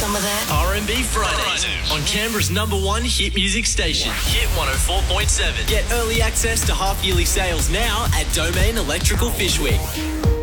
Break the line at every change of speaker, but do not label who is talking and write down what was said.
some of that?
R&B Fridays on Canberra's #1 hit music station, Hit 104.7. Get early access to half-yearly sales now at Domain Electrical Fishwick.